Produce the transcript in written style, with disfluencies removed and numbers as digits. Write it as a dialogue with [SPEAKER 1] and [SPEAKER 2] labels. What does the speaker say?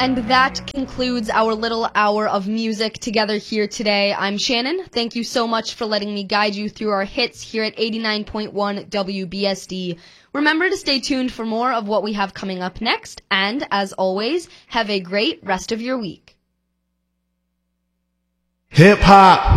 [SPEAKER 1] And that concludes our little hour of music together here today. I'm Shannon. Thank you so much for letting me guide you through our hits here at 89.1 WBSD. Remember to stay tuned for more of what we have coming up next. And as always, have a great rest of your week.
[SPEAKER 2] Hip hop.